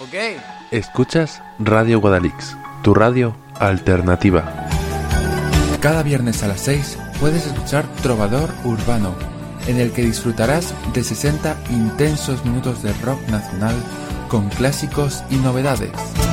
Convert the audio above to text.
Ok. Escuchas Radio Guadalix, tu radio alternativa. Cada viernes a las 6 puedes escuchar Trovador Urbano, en el que disfrutarás de 60 intensos minutos de rock nacional con clásicos y novedades.